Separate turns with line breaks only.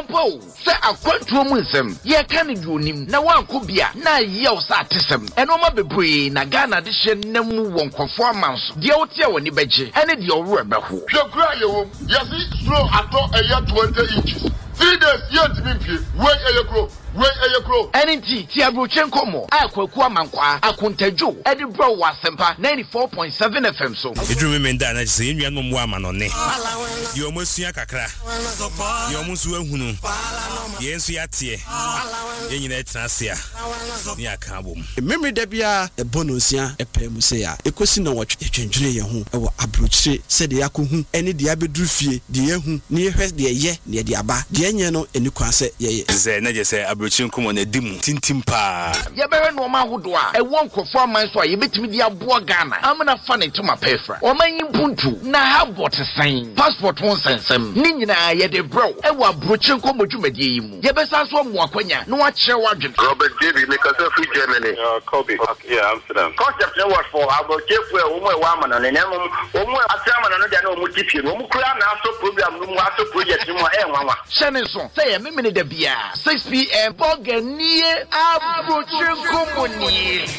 ampo se akwantuo mu nsem ye ka ne duonim na wanko bia na yew sa atesem eno ma bebre na Ghana de hye namu wonkofo amanso de wote woni beje ene de owro ebeho
hwekura yewom yesi slow ato eya 20 inches 3 days yet mimpie we eyekro
Enti ti abrochen komo akwaku amankwa akontadwo edi bro wasempa 94.7 FM so
edru me nda na se enua no mo amanone ye omosua kakra ye omusu ahunu ye nsu yatie ye nyina etrasia ni aka bom
memre da bia ebonosia epemuse ya ekosi na wotwe etwendwene ye ho ewo abrochire se de yakohu ene de abedru fie de yehu ne yehwe de ye ne de aba de enye no eni kwase ye
ze na je se abrochire komo na dimu tintim pa
ye bewe no ma hodo a ewo nkofo aman so a ye betimi de aboa Ghana amna fa ne toma pefra o manyi puntu na habot sign passport won sensem ni nyina ye de bro ewo abrochire komo dwumadie yi mu ye besa so mo akwanya no a kire wadwen
Robert David because of Germany
Kobe yeah Amsterdam
concept no what for about chefu e wo mo wa amana ne nemu wo mo asamana no dia na mo tipie no mo kura na aso program no mo aso project mo e nwanwa
shene so say me da bia 6 p.m. Boganie abrochire komo ni